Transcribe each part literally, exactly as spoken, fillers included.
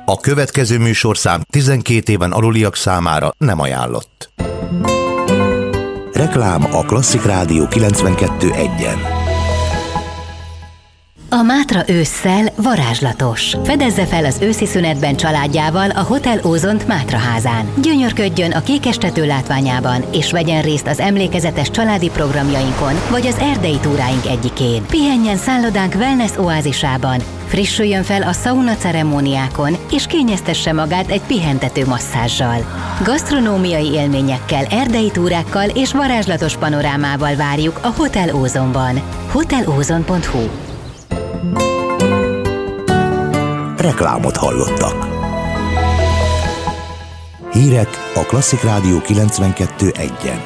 A következő műsorszám tizenkét éven aluliak számára nem ajánlott. Reklám a Klasszik Rádió kilencvenkettő egyen. A Mátra ősszel varázslatos. Fedezze fel az őszi szünetben családjával a Hotel Ózont Mátraházán. Gyönyörködjön a kékestető látványában, és vegyen részt az emlékezetes családi programjainkon, vagy az erdei túráink egyikén. Pihenjen szállodánk wellness oázisában, frissüljön fel a szauna ceremóniákon, és kényeztesse magát egy pihentető masszázsal. Gasztronómiai élményekkel, erdei túrákkal és varázslatos panorámával várjuk a Hotel Ózonban. hotel ózon pont hu. Reklámot hallottak. Hírek a Klasszik Rádió kilencvenkettő egyen.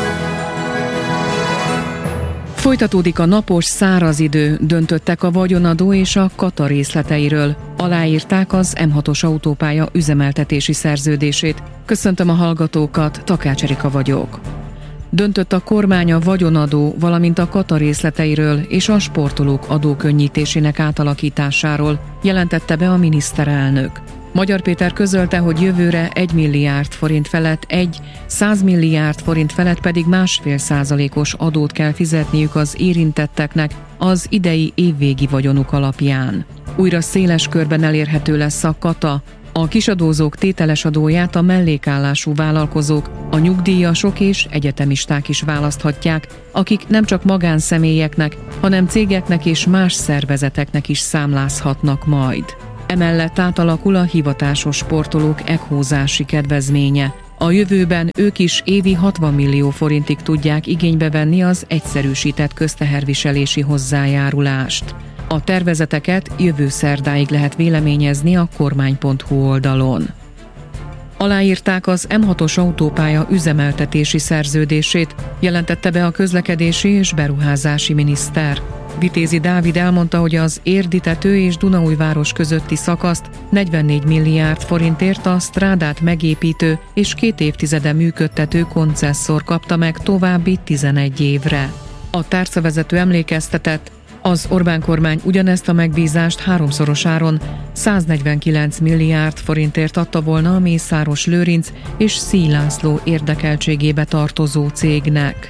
Folytatódik a napos, száraz idő, döntöttek a vagyonadó és a kata részleteiről. Aláírták az em hatos autópálya üzemeltetési szerződését. Köszöntöm a hallgatókat, Takács Erika vagyok. Döntött a kormány a vagyonadó, valamint a kata részleteiről és a sportolók adókönnyítésének átalakításáról, jelentette be a miniszterelnök. Magyar Péter közölte, hogy jövőre egy milliárd forint felett egy, száz milliárd forint felett pedig másfél százalékos adót kell fizetniük az érintetteknek az idei évvégi vagyonuk alapján. Újra széles körben elérhető lesz a kata. A kisadózók tételes adóját a mellékállású vállalkozók, a nyugdíjasok és egyetemisták is választhatják, akik nem csak magánszemélyeknek, hanem cégeknek és más szervezeteknek is számlázhatnak majd. Emellett átalakul a hivatásos sportolók ekhózási kedvezménye. A jövőben ők is évi hatvan millió forintig tudják igénybe venni az egyszerűsített közteherviselési hozzájárulást. A tervezeteket jövő szerdáig lehet véleményezni a kormány pont hu oldalon. Aláírták az em hatos autópálya üzemeltetési szerződését, jelentette be a közlekedési és beruházási miniszter. Vitézi Dávid elmondta, hogy az Érdi-tető és Dunaújváros közötti szakaszt negyvennégy milliárd forintért a strádát megépítő és két évtizede működtető koncesszor kapta meg további tizenegy évre. A tárcavezető emlékeztetett, az Orbán kormány ugyanezt a megbízást háromszoros áron száznegyvenkilenc milliárd forintért adta volna a Mészáros Lőrinc és Szíj László érdekeltségébe tartozó cégnek.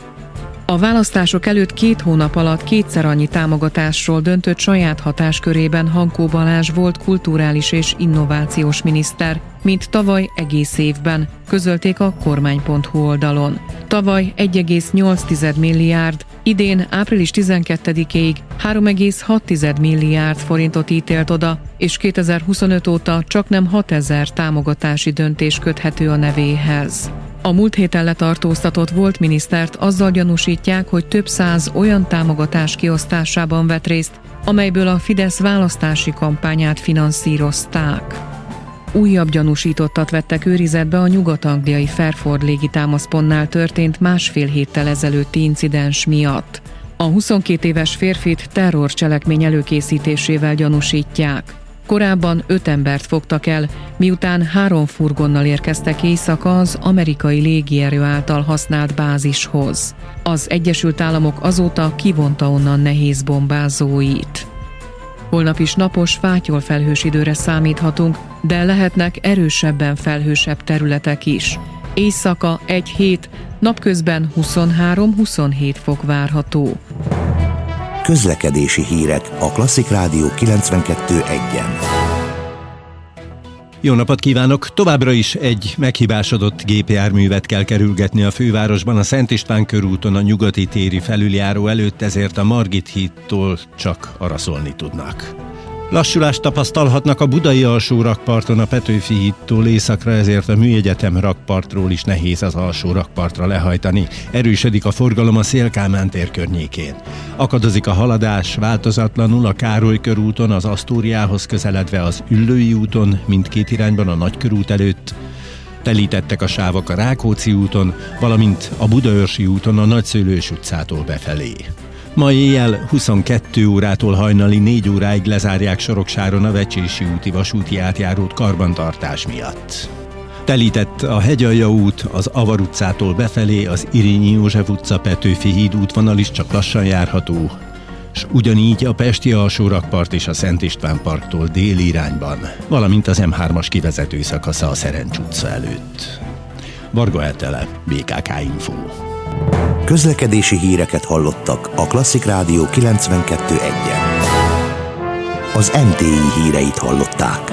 A választások előtt két hónap alatt kétszer annyi támogatásról döntött saját hatáskörében Hankó Balázs volt kulturális és innovációs miniszter, mint tavaly egész évben, közölték a kormány pont hu oldalon. Tavaly egy egész nyolc milliárd, idén április tizenkettedikéig három egész hat milliárd forintot ítélt oda, és kétezer-huszonöt óta csaknem hatezer támogatási döntés köthető a nevéhez. A múlt héten letartóztatott volt minisztert azzal gyanúsítják, hogy több száz olyan támogatás kiosztásában vett részt, amelyből a Fidesz választási kampányát finanszírozták. Újabb gyanúsítottat vettek őrizetbe a nyugat-angliai Fairford légitámaszpontnál történt másfél héttel ezelőtti incidens miatt. A huszonkét éves férfit terrorcselekmény előkészítésével gyanúsítják. Korábban öt embert fogtak el, miután három furgonnal érkeztek éjszaka az amerikai légierő által használt bázishoz. Az Egyesült Államok azóta kivonta onnan nehéz bombázóit. Holnap is napos, fátyol felhős időre számíthatunk, de lehetnek erősebben felhősebb területek is. Éjszaka egy hét, napközben huszonhárom-huszonhét fok várható. Közlekedési hírek a Klasszik Rádió kilencvenkettő egyen. Jó napot kívánok! Továbbra is egy meghibásodott gépjárművet kell kerülgetni a fővárosban, a Szent István körúton a Nyugati téri felüljáró előtt, ezért a Margit hídtól csak araszolni tudnak. Lassulást tapasztalhatnak a budai alsó rakparton a Petőfi hídtól északra, ezért a Műegyetem rakpartról is nehéz az alsó rakpartra lehajtani. Erősödik a forgalom a Széll-Kálmán tér környékén. Akadozik a haladás változatlanul a Károly körúton, az Asztóriához közeledve az Üllői úton, mindkét irányban a Nagykörút előtt. Telítettek a sávok a Rákóczi úton, valamint a Budaörsi úton a Nagyszőlős utcától befelé. Ma éjjel huszonkettő órától hajnali négy óráig lezárják Soroksáron a Vecsési úti vasúti átjárót karbantartás miatt. Telített a Hegyalja út, az Avar utcától befelé, az Irényi József utca, Petőfi híd útvonal is csak lassan járható. s ugyanígy a pesti alsórakpart és a Szent István parktól déli irányban, valamint az em hármas kivezető szakasza a Szerencs utca előtt. Varga Etele, bé ká ká Info. Közlekedési híreket hallottak a Klasszik Rádió kilencvenkettő egyen. Az em té i híreit hallották.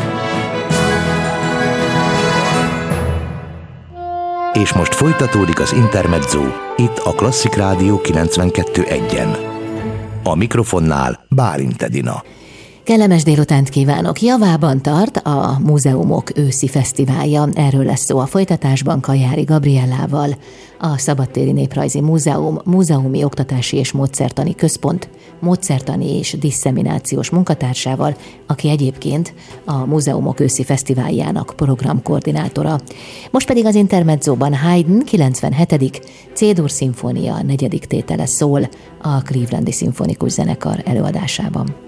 És most folytatódik az Intermezzo, itt a Klasszik Rádió kilencvenkettő egyen. A mikrofonnál Bálint Edina. Kellemes délutánt kívánok! Javában tart a Múzeumok őszi fesztiválja. Erről lesz szó a folytatásban Kajári Gabriellával, a Szabadtéri Néprajzi Múzeum, Múzeumi Oktatási és Módszertani Központ, módszertani és disszeminációs munkatársával, aki egyébként a Múzeumok őszi fesztiváljának programkoordinátora. Most pedig az Intermezzóban Haydn kilencvenhetedik C-dur szimfónia negyedik tétele szól a Clevelandi Szimfonikus Zenekar előadásában.